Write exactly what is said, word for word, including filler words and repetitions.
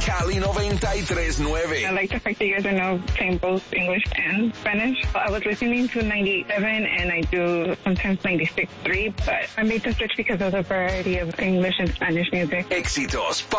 Cali noventa y tres nueve. I like the fact that you guys are now playing both English and Spanish. I was listening to ninety-eight point seven and I do sometimes ninety-six point three, but I made the switch because of the variety of English and Spanish music. Éxitos